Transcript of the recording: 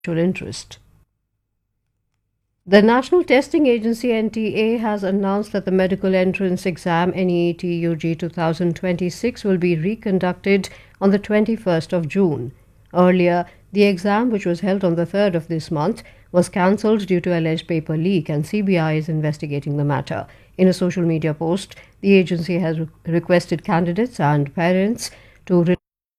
interest. The National Testing Agency (NTA) has announced that the medical entrance exam NEET UG 2026 will be reconducted on the 21st of June. Earlier, the exam, which was held on the 3rd of this month, was cancelled due to alleged paper leak, and CBI is investigating the matter. In a social media post, the agency has requested candidates and parents to